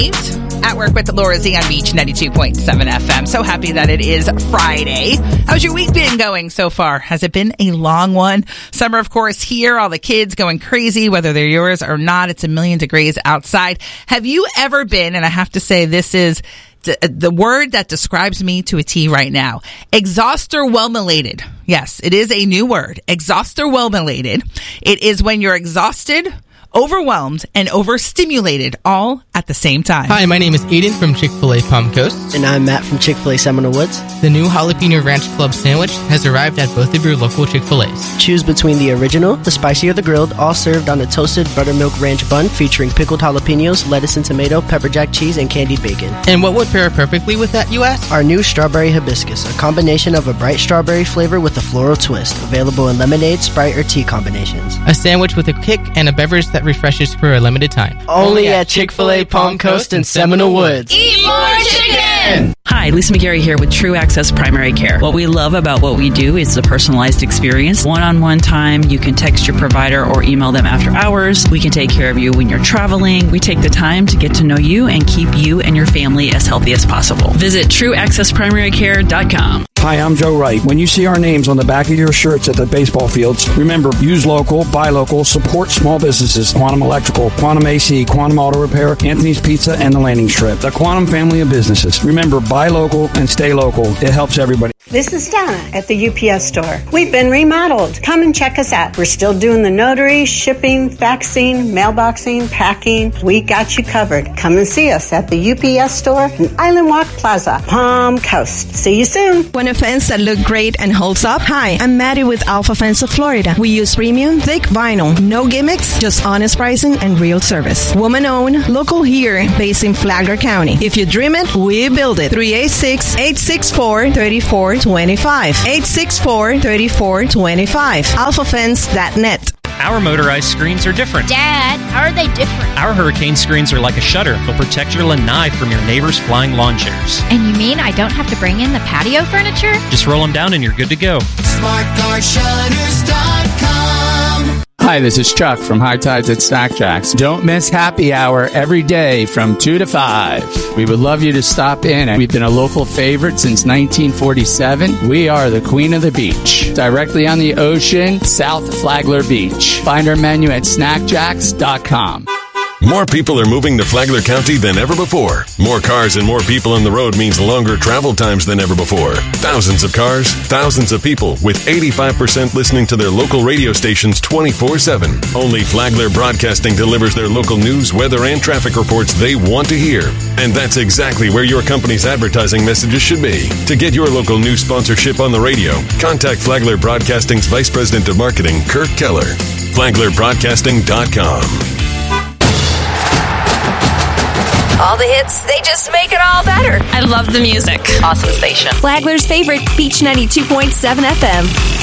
At work with Laura Z on Beach 92.7 FM. So happy that it is Friday. How's your week been going so far? Has it been a long one? Summer, of course, here. All the kids going crazy, whether they're yours or not. It's a million degrees outside. Have you ever been, and I have to say this is the word that describes me to a T right now, exhausterwhelminated. Yes, it is a new word. Exhausterwhelminated. It is when you're exhausted, overwhelmed, and overstimulated all at the same time. Hi, my name is Aiden from Chick-fil-A Palm Coast. And I'm Matt from Chick-fil-A Seminole Woods. The new Jalapeno Ranch Club sandwich has arrived at both of your local Chick-fil-A's. Choose between the original, the spicy, or the grilled, all served on a toasted buttermilk ranch bun featuring pickled jalapenos, lettuce and tomato, pepper jack cheese, and candied bacon. And what would pair perfectly with that, you ask? Our new strawberry hibiscus, a combination of a bright strawberry flavor with a floral twist, available in lemonade, Sprite, or tea combinations. A sandwich with a kick and a beverage that refreshes for a limited time. Only at Chick-fil-A Palm Coast and Seminole Woods. Eat more chicken! Hi, Lisa McGarry here with True Access Primary Care. What we love about what we do is the personalized experience. One-on-one time, you can text your provider or email them after hours. We can take care of you when you're traveling. We take the time to get to know you and keep you and your family as healthy as possible. Visit TrueAccessPrimaryCare.com. Hi, I'm Joe Wright. When you see our names on the back of your shirts at the baseball fields, remember, use local, buy local, support small businesses. Quantum Electrical, Quantum AC, Quantum Auto Repair, Anthony's Pizza, and the Landing Strip. The Quantum family of businesses. Remember, buy local and stay local. It helps everybody. This is Donna at the UPS store. We've been remodeled. Come and check us out. We're still doing the notary, shipping, faxing, mailboxing, packing. We got you covered. Come and see us at the UPS store in Island Walk Plaza, Palm Coast. See you soon. Want a fence that look great and holds up? Hi, I'm Maddie with Alpha Fence of Florida. We use premium, thick vinyl. No gimmicks, just honest pricing and real service. Woman-owned, local here, based in Flagler County. If you dream it, we build it. 386-864-3425. 864-3425. AlphaFence.net. Our motorized screens are different. Dad, how are they different? Our hurricane screens are like a shutter. They'll protect your lanai from your neighbor's flying lawn chairs. And you mean I don't have to bring in the patio furniture? Just roll them down and you're good to go. SmartCarShutters.com. Hi, this is Chuck from High Tides at Snack Jacks. Don't miss happy hour every day from 2 to 5. We would love you to stop in. We've been a local favorite since 1947. We are the Queen of the Beach. Directly on the ocean, South Flagler Beach. Find our menu at snackjacks.com. More people are moving to Flagler County than ever before. More cars and more people on the road means longer travel times than ever before. Thousands of cars, thousands of people, with 85% listening to their local radio stations 24/7. Only Flagler Broadcasting delivers their local news, weather, and traffic reports they want to hear. And that's exactly where your company's advertising messages should be. To get your local news sponsorship on the radio, contact Flagler Broadcasting's Vice President of Marketing, Kurt Keller. FlaglerBroadcasting.com. All the hits, they just make it all better. I love the music. Awesome station. Flagler's favorite, Beach 92.7 FM.